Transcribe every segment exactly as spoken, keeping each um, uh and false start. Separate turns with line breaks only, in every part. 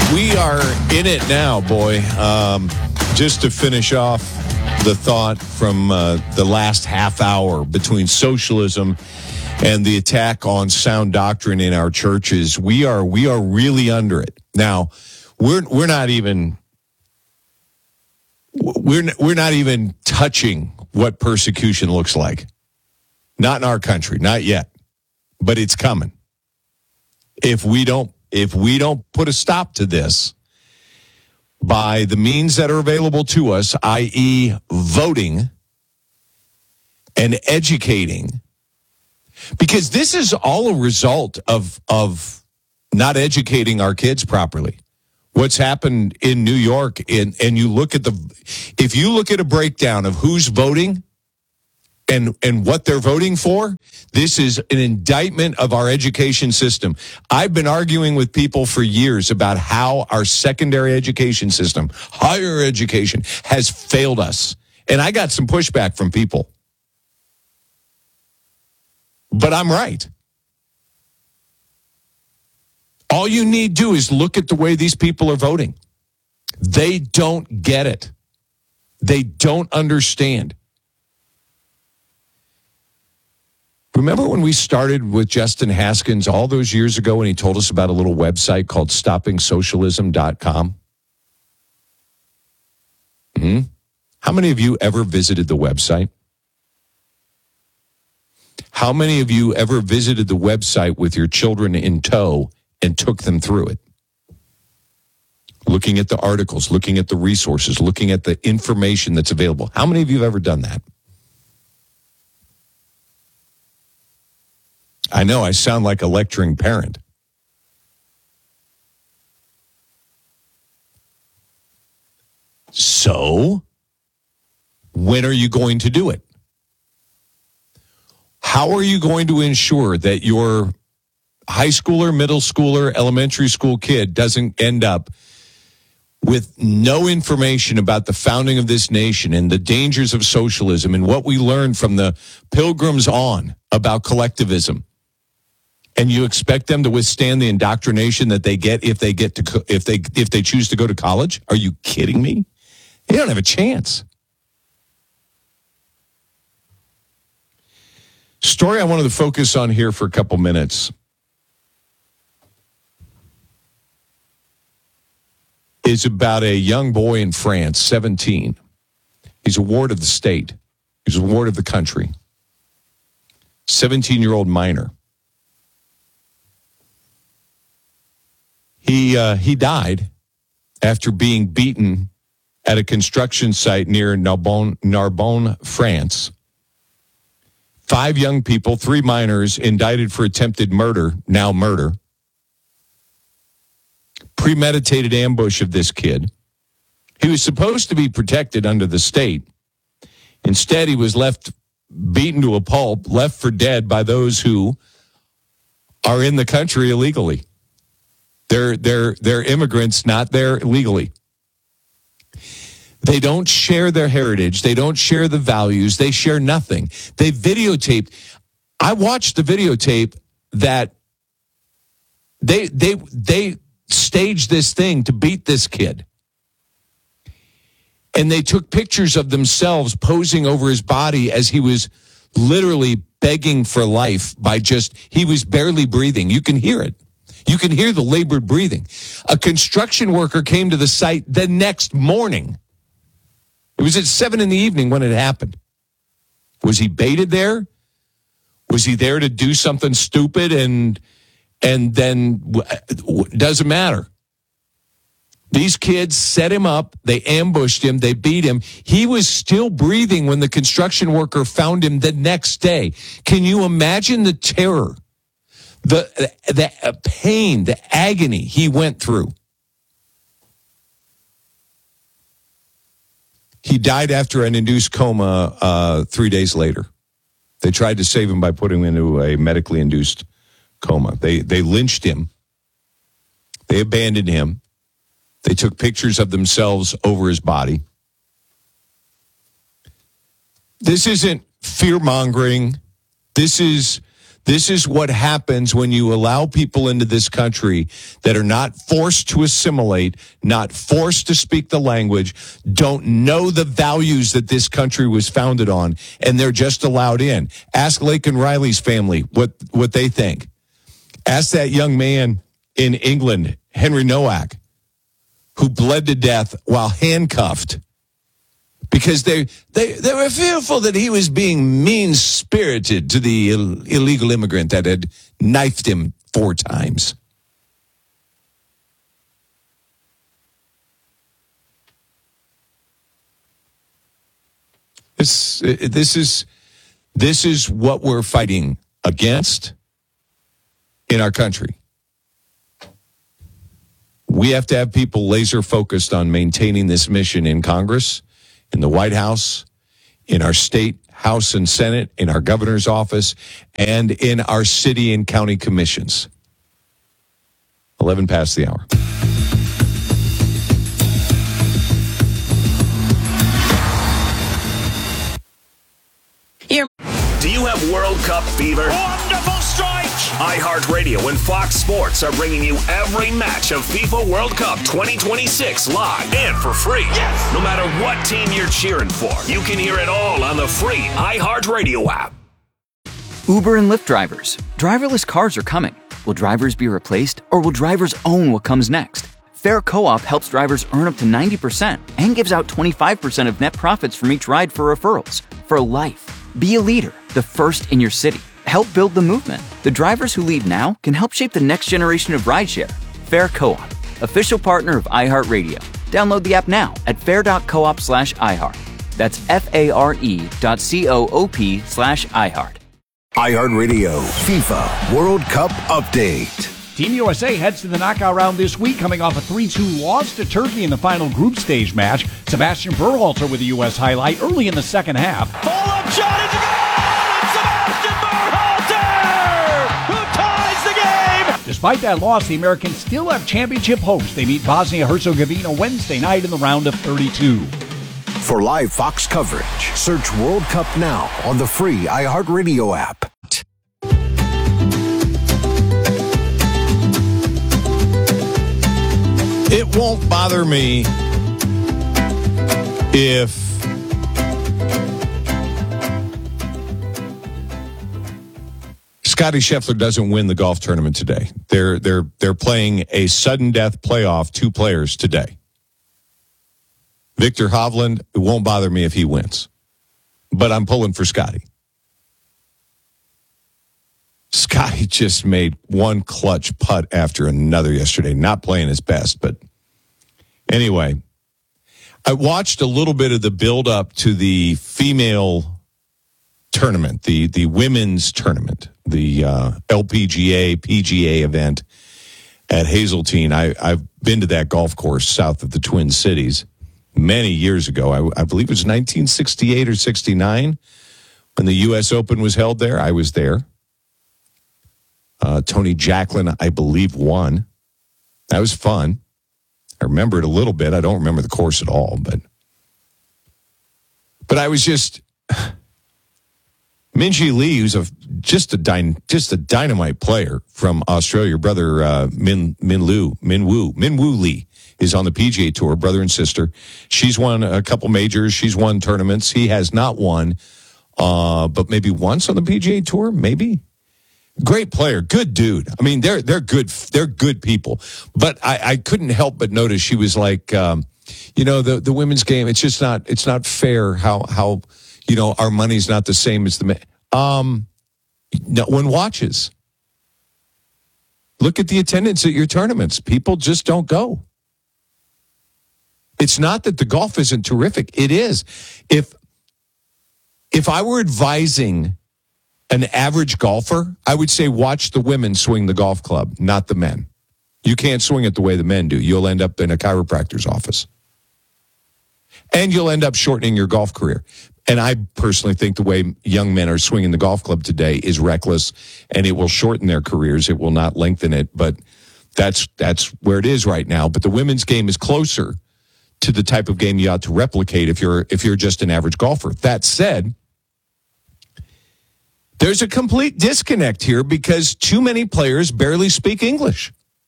We are in it now, boy. Um, just to finish off the thought from uh, the last half hour between socialism and the attack on sound doctrine in our churches, we are we are really under it. Now, we're we're not even we're we're not even touching what persecution looks like. Not in our country, not yet, but it's coming. If we don't if we don't put a stop to this by the means that are available to us, that is voting and educating, because this is all a result of of not educating our kids properly. What's happened in New York, in, and you look at the, if you look at a breakdown of who's voting and and what they're voting for, this is an indictment of our education system. I've been arguing with people for years about how our secondary education system, higher education, has failed us. And I got some pushback from people. But I'm right. All you need to do is look at the way these people are voting. They don't get it. They don't understand. Remember when we started with Justin Haskins all those years ago when he told us about a little website called stopping socialism dot com? Hmm? How many of you ever visited the website? How many of you ever visited the website with your children in tow and took them through it? Looking at the articles, looking at the resources, looking at the information that's available. How many of you have ever done that? I know I sound like a lecturing parent. So, when are you going to do it? How are you going to ensure that your high schooler, middle schooler, elementary school kid doesn't end up with no information about the founding of this nation and the dangers of socialism and what we learned from the Pilgrims on about collectivism? And you expect them to withstand the indoctrination that they get if they get to if they if they choose to go to college? Are you kidding me? They don't have a chance. Story I wanted to focus on here for a couple minutes is about a young boy in France, seventeen. He's a ward of the state. He's a ward of the country. seventeen-year-old minor. He uh, he died after being beaten at a construction site near Narbonne, Narbonne, France. Five young people, three minors, indicted for attempted murder, now murder. Premeditated ambush of this kid. He was supposed to be protected under the state. Instead, he was left beaten to a pulp, left for dead by those who are in the country illegally. They're, they're, they're immigrants, not there legally. They don't share their heritage. They don't share the values. They share nothing. They videotaped. I watched the videotape that they they they staged this thing to beat this kid. And they took pictures of themselves posing over his body as he was literally begging for life by just, he was barely breathing. You can hear it. You can hear the labored breathing. A construction worker came to the site the next morning. It was at seven in the evening when it happened. Was he baited there? Was he there to do something stupid and and then doesn't matter? These kids set him up. They ambushed him. They beat him. He was still breathing when the construction worker found him the next day. Can you imagine the terror, the the pain, the agony he went through? He died after an induced coma uh, three days later. They tried to save him by putting him into a medically induced coma. They they lynched him. They abandoned him. They took pictures of themselves over his body. This isn't fear-mongering. This is This is what happens when you allow people into this country that are not forced to assimilate, not forced to speak the language, don't know the values that this country was founded on, and they're just allowed in. Ask Laken Riley's family what, what they think. Ask that young man in England, Henry Nowak, who bled to death while handcuffed because they, they, they were fearful that he was being mean-spirited to the Ill- illegal immigrant that had knifed him four times. This, this is, this is what we're fighting against in our country. We have to have people laser focused on maintaining this mission in Congress, in the White House, in our state House and Senate, in our governor's office, and in our city and county commissions. eleven past the hour.
Here.
Do you have World Cup fever?
Wonderful strike!
iHeartRadio and Fox Sports are bringing you every match of FIFA World Cup twenty twenty-six live and for free.
Yes!
No matter what team you're cheering for, you can hear it all on the free iHeartRadio app.
Uber and Lyft drivers. Driverless cars are coming. Will drivers be replaced, or will drivers own what comes next? Fair Co-op helps drivers earn up to ninety percent and gives out twenty-five percent of net profits from each ride for referrals. For life. Be a leader, the first in your city. Help build the movement. The drivers who lead now can help shape the next generation of rideshare. Fair Co-op, official partner of iHeartRadio. Download the app now at fair.coop slash iHeart. That's F-A-R-E dot C-O-O-P slash iHeart.
iHeartRadio FIFA World Cup Update.
Team U S A heads to the knockout round this week, coming off a three two loss to Turkey in the final group stage match. Sebastian Berhalter with the U S highlight early in the second half.
Pull-up shot is a goal! Sebastian Berhalter, who ties the game!
Despite that loss, the Americans still have championship hopes. They meet Bosnia-Herzegovina Wednesday night in the round of thirty-two.
For live Fox coverage, search World Cup now on the free iHeartRadio app.
It won't bother me if Scotty Scheffler doesn't win the golf tournament today. They're they're they're playing a sudden death playoff, two players today. Victor Hovland, it won't bother me if he wins. But I'm pulling for Scotty. Scotty just made one clutch putt after another yesterday. Not playing his best, but anyway. I watched a little bit of the build-up to the female tournament, the, the women's tournament, the uh, L P G A, P G A event at Hazeltine. I, I've been to that golf course south of the Twin Cities many years ago. I, I believe it was nineteen sixty-eight or sixty-nine when the U S Open was held there. I was there. Uh, Tony Jacklin, I believe, won. That was fun. I remember it a little bit. I don't remember the course at all, but but I was just Minjee Lee, who's a just a dyn, just a dynamite player from Australia. Your brother uh, Min Min Lu Min Woo Min Woo Lee is on the P G A Tour, brother and sister. She's won a couple majors. She's won tournaments. He has not won, uh, but maybe once on the P G A Tour, maybe. Great player, good dude. I mean, they're they're good. They're good people. But I, I couldn't help but notice she was like, um, you know, the, the women's game. It's just not. It's not fair how how you know our money's not the same as the men. Um, no one watches. Look at the attendance at your tournaments. People just don't go. It's not that the golf isn't terrific. It is. If if I were advising an average golfer, I would say watch the women swing the golf club, not the men. You can't swing it the way the men do. You'll end up in a chiropractor's office. And you'll end up shortening your golf career. And I personally think the way young men are swinging the golf club today is reckless, and it will shorten their careers. It will not lengthen it, but that's that's where it is right now. But the women's game is closer to the type of game you ought to replicate if you're if you're just an average golfer. That said, There's a complete disconnect here because too many players barely speak English.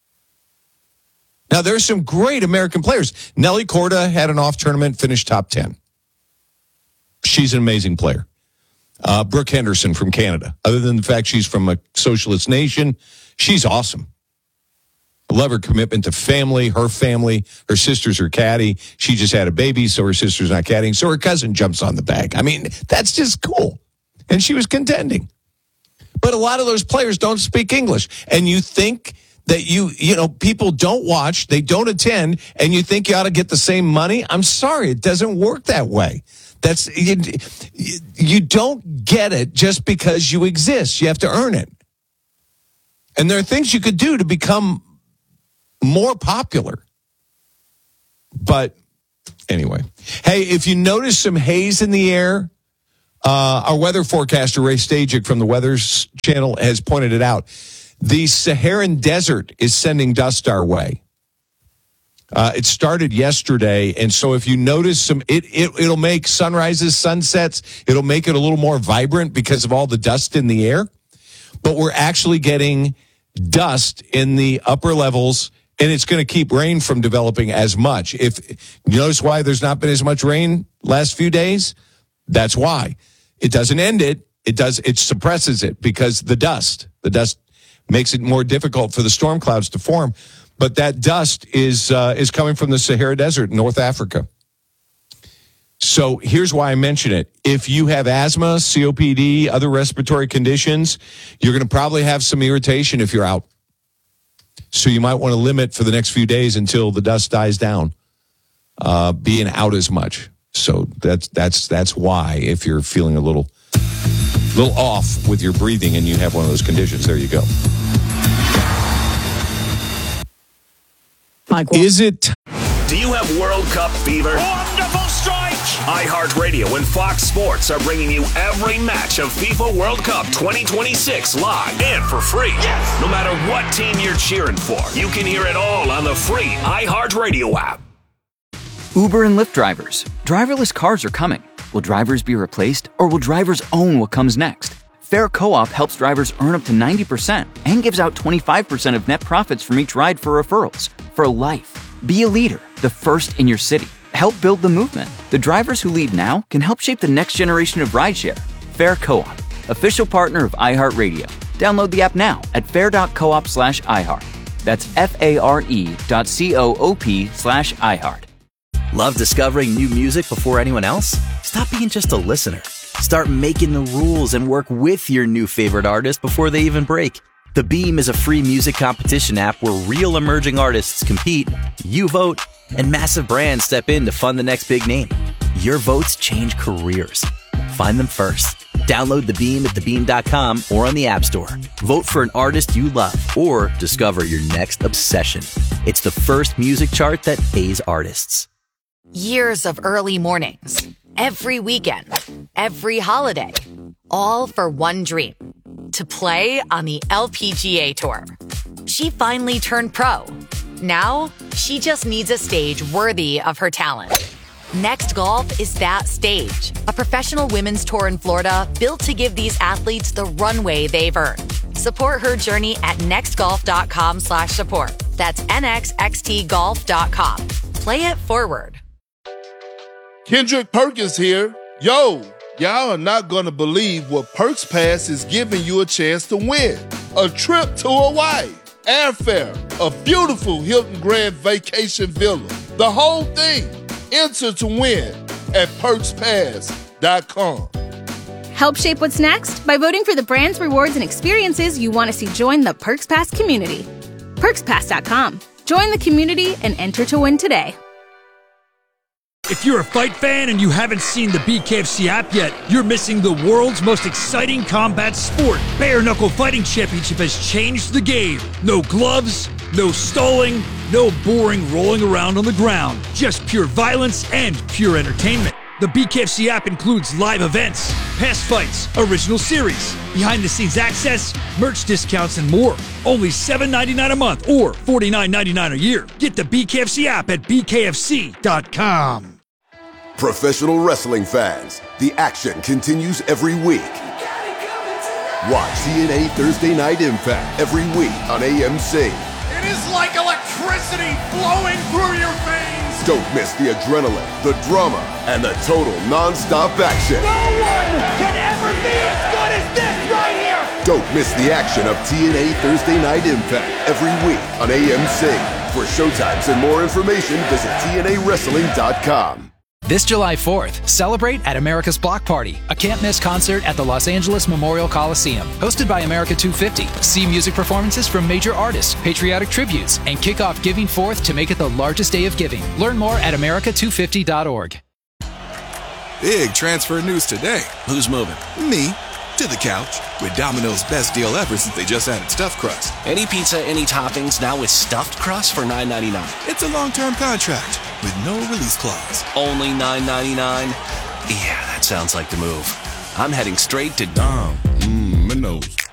Now, there's some great American players. Nelly Corda had an off tournament, finished top ten. She's an amazing player. Uh, Brooke Henderson from Canada. Other than the fact she's from a socialist nation, she's awesome. I love her commitment to family, her family. Her sister's her caddy. She just had a baby, so her sister's not caddying. So her cousin jumps on the bag. I mean, that's just cool. And she was contending. But a lot of those players don't speak English. And you think that you, you know, people don't watch, they don't attend, and you think you ought to get the same money? I'm sorry, it doesn't work that way. That's you, you don't get it just because you exist. You have to earn it. And there are things you could do to become more popular. But anyway, hey, if you notice some haze in the air, uh, our weather forecaster, Ray Stajic from the Weather Channel, has pointed it out. The Saharan Desert is sending dust our way. Uh, it started yesterday, and so if you notice some, it, it, it'll make sunrises, sunsets, it'll make it a little more vibrant because of all the dust in the air. But we're actually getting dust in the upper levels, and it's going to keep rain from developing as much. If you notice why there's not been as much rain last few days, that's why. It doesn't end it. It does. It suppresses it because the dust, the dust makes it more difficult for the storm clouds to form. But that dust is uh, is coming from the Sahara Desert in North Africa. So here's why I mention it. If you have asthma, C O P D, other respiratory conditions, you're going to probably have some irritation if you're out. So you might want to limit for the next few days until the dust dies down, uh, being out as much. So that's that's that's why if you're feeling a little little off with your breathing and you have one of those conditions, there you go. Is it?
Do you have World Cup fever?
Wonderful strike!
iHeartRadio and Fox Sports are bringing you every match of FIFA World Cup twenty twenty-six live and for free.
Yes!
No matter what team you're cheering for, you can hear it all on the free iHeartRadio app.
Uber and Lyft drivers. Driverless cars are coming. Will drivers be replaced, or will drivers own what comes next? Fair Co-op helps drivers earn up to ninety percent and gives out twenty-five percent of net profits from each ride for referrals. For life. Be a leader, the first in your city. Help build the movement. The drivers who lead now can help shape the next generation of rideshare. Fair Co-op, official partner of iHeartRadio. Download the app now at fair.coop slash iHeart. That's F-A-R-E dot C-O-O-P slash iHeart.
Love discovering new music before anyone else? Stop being just a listener. Start making the rules and work with your new favorite artist before they even break. The Beam is a free music competition app where real emerging artists compete, you vote, and massive brands step in to fund the next big name. Your votes change careers. Find them first. Download The Beam at the beam dot com or on the App Store. Vote for an artist you love or discover your next obsession. It's the first music chart that pays artists.
Years of early mornings, every weekend, every holiday, all for one dream, to play on the L P G A Tour. She finally turned pro. Now, she just needs a stage worthy of her talent. Next Golf is that stage, a professional women's tour in Florida built to give these athletes the runway they've earned. Support her journey at nextgolf.com slash support. That's N X X T golf dot com. Play it forward.
Kendrick Perkins here. Yo, y'all are not going to believe what Perks Pass is giving you a chance to win. A trip to Hawaii, airfare, a beautiful Hilton Grand Vacation Villa, the whole thing. Enter to win at perks pass dot com.
Help shape what's next by voting for the brands, rewards, and experiences you want to see join the Perks Pass community. perks pass dot com. Join the community and enter to win today.
If you're a fight fan and you haven't seen the B K F C app yet, you're missing the world's most exciting combat sport. Bare Knuckle Fighting Championship has changed the game. No gloves, no stalling, no boring rolling around on the ground. Just pure violence and pure entertainment. The B K F C app includes live events, past fights, original series, behind-the-scenes access, merch discounts, and more. Only seven dollars and ninety-nine cents a month or forty-nine dollars and ninety-nine cents a year. Get the B K F C app at B K F C dot com.
Professional wrestling fans, the action continues every week. Watch T N A Thursday Night Impact every week on A M C.
It is like electricity flowing through your veins.
Don't miss the adrenaline, the drama, and the total non-stop action.
No one can ever be as good as this right here.
Don't miss the action of T N A Thursday Night Impact every week on A M C. For showtimes and more information, visit T N A wrestling dot com.
This July fourth, celebrate at America's Block Party, a can't-miss concert at the Los Angeles Memorial Coliseum. Hosted by America two fifty. See music performances from major artists, patriotic tributes, and kick off Giving Fourth to make it the largest day of giving. Learn more at America two fifty dot org.
Big transfer news today.
Who's moving?
Me. To the couch. With Domino's best deal ever since they just added stuffed crust.
Any pizza, any toppings, now with stuffed crust for nine ninety-nine.
It's a long-term contract with no release clause.
Only nine ninety-nine? Yeah, that sounds like the move. I'm heading straight to Dom.
Mmm, Minos.